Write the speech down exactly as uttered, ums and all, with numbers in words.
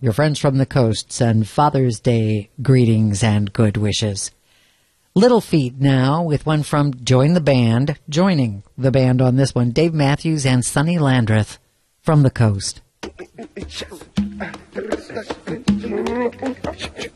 Your friends from the coast send Father's Day greetings and good wishes. Little Feat now with one from Join the Band. Joining the band on this one, Dave Matthews and Sonny Landreth from the coast.